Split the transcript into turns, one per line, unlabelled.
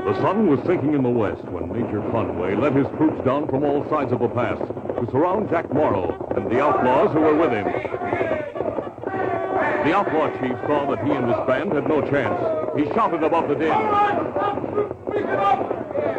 The sun was sinking in the west when Major Conway led his troops down from all sides of the pass to surround Jack Morrow and the outlaws who were with him. The outlaw chief saw that he and his band had no chance. He shouted above the din.